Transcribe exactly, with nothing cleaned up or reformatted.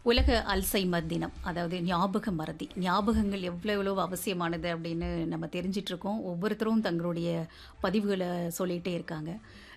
உலக அல்சைமர் தினம். அதாவது ஞாபக மறதி. ஞாபகங்கள் எவ்வளோ எவ்வளோ அவசியமானது அப்படின்னு நம்ம தெரிஞ்சிட்ருக்கோம். ஒவ்வொருத்தரும் தங்களுடைய பதிவுகள சொல்லிட்டே இருக்காங்க.